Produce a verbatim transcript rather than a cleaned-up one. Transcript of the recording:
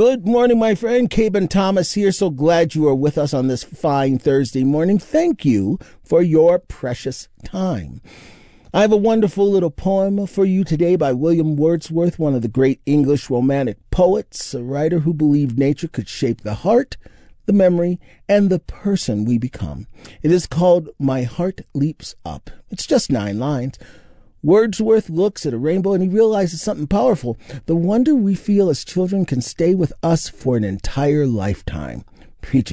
Good morning, my friend. Caben Thomas here. So glad you are with us on this fine Thursday morning. Thank you for your precious time. I have a wonderful little poem for you today by William Wordsworth, one of the great English romantic poets, a writer who believed nature could shape the heart, the memory, and the person we become. It is called My Heart Leaps Up. It's just nine lines. Wordsworth looks at a rainbow and he realizes something powerful. The wonder we feel as children can stay with us for an entire lifetime. Preaching.